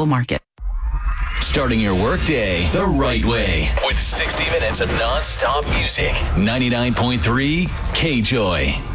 local market. Starting your workday the right way with 60 minutes of non-stop music. 99.3 K-Joy.